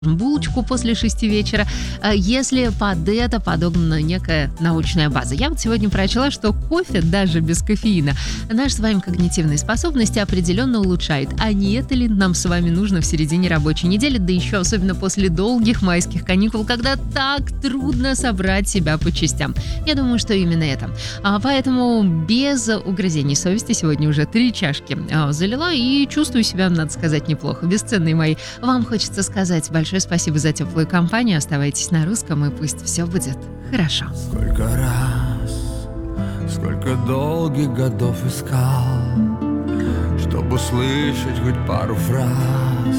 булочку после 6 вечера, если под это подогнана некая научная база. Я вот сегодня прочла, что кофе, даже без кофеина, наши с вами когнитивные способности определенно улучшает. А не это ли нам с вами нужно в середине рабочей недели, да еще особенно после долгих майских каникул, когда так трудно собрать себя по частям? Я думаю, что именно это. Поэтому без угрызений совести сегодня уже 3 чашки залила и чувствую себя, надо сказать, неплохо. Бесценные мои, вам хочется сказать большое спасибо за теплую компанию. Оставайтесь на русском, и пусть все будет хорошо. Сколько раз, сколько долгих годов искал, чтобы услышать хоть пару фраз